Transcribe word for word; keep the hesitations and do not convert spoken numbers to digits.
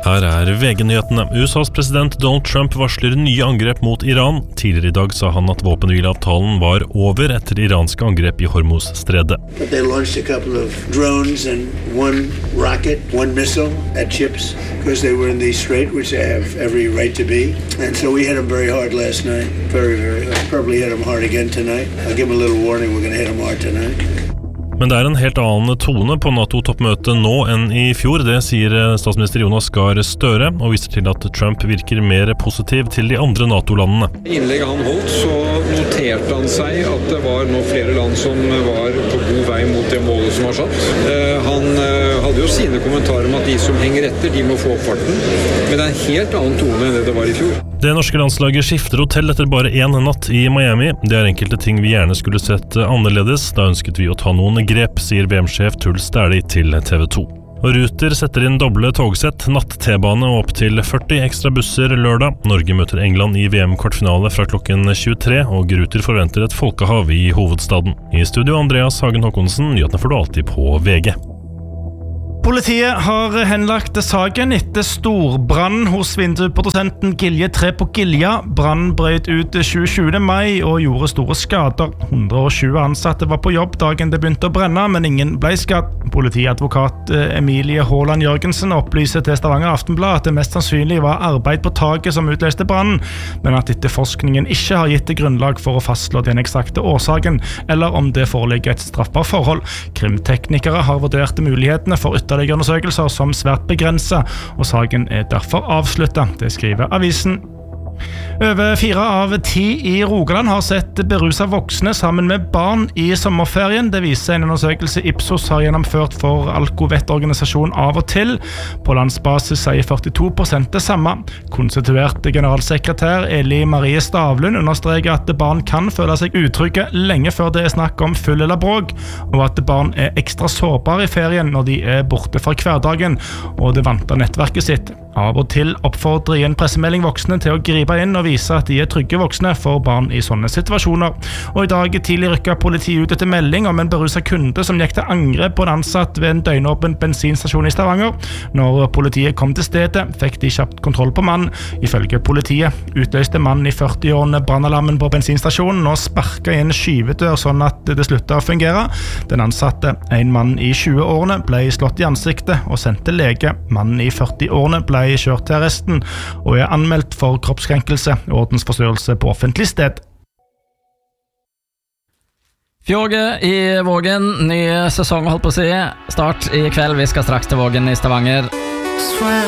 Her er V G-nyhetene. U S A's president Donald Trump varsler nye angrep mot Iran. Tidligere I dag sa han at våpenhvileavtalen var over etter iranske angrep I Hormuz-stredet. They launched a couple of drones and one rocket, one missile at ships because they were in the strait, which they have every right to be. And so we hit them very hard last night. Very, very hard. Probably hit them hard again tonight. I'll give them a little warning. We're going to hit them hard tonight. Men det er en helt annen tone på NATO-toppmøtet nå enn I fjor, det sier statsminister Jonas Gahr Støre, og viser til at Trump virker mer positiv til de andre NATO-landene. I innlegget han holdt så noterte han seg at det var nå flere land som var på god vei mot det målet som var satt. Han hadde jo sine kommentarer om at de som henger etter, de må få opp farten, men det er en helt annen tone enn det det var I fjor. Det norske landslaget skifter hotell etter bare en natt I Miami. Det er enkelte ting vi gjerne skulle sett annerledes. Da ønsket vi å ta noen grep, sier V M-sjef Truls Dæhlie til T V to. Og Ruter setter inn doble togsett, natt-T-bane og opp til førti ekstra busser lørdag. Norge møter England I V M-kvartfinale fra klokken tjuetre, og Ruter forventer et folkehav I hovedstaden. I studio Andreas Hagen Håkonsen, nyhetene får du alltid på V G. Politiet har henlagt saken etter storbrann hos vinduprodusenten Gilje tre på Gilja. Brann brøt ut tjuesjuende mai og gjorde store skader. hundre og tjue ansatte var på jobb dagen det begynte å brenne, men ingen ble skadd. Politiadvokat Emilie Håland Jørgensen opplyser til Stavanger Aftenblad at det mest sannsynlig var arbeid på taket som utløste brannen, men at etterforskningen ikke har gitt det grunnlag for å fastslå den eksakte årsaken, eller om det foreligger et straffbart forhold. Krimteknikere har vurdert mulighetene for ytterligere undersøkelser som svært begrenset, og saken er derfor avsluttet. Det skriver avisen. Over fire av ti I Rogaland har sett beruset voksne sammen med barn I sommerferien. Det viser en undersøkelse Ipsos har gjennomført for Alkovet-organisasjon Av og til. På landsbasis sier førtito prosent det samme. Konstituert generalsekretær Eli Marie Stavlund understreker at barn kan føle seg utrygge lenge før det er snakk om full eller bråk, og at barn er ekstra sårbare I ferien når de er borte fra hverdagen og det vante nettverket sitt. Av og til oppfordrer I en pressemelding voksne til å gripe inn og vise at de er trygge voksne for barn I sånne situasjoner. Og I dag tidlig rykket politiet ut etter melding om en beruset kunde som gikk til angrep på en ansatt ved en døgnåpen bensinstasjon I Stavanger. Når politiet kom til stedet, fikk de kjapt kontroll på mannen. Ifølge politiet utløste mannen I førti-årene brannalarmen på bensinstasjonen og sparket I en skyvedør sånn at det sluttet å fungere. Den ansatte, en mann I tjue-årene, ble slått I ansiktet og sendt til lege. Mannen I førti-årene ble kjørt til arresten og er anmeldt for kroppskrenkelse og ordensforstyrrelse på offentlig sted. Fjåge I Vågen, ny sesong holdt på å si. Start I kveld, vi skal straks til Vågen I Stavanger.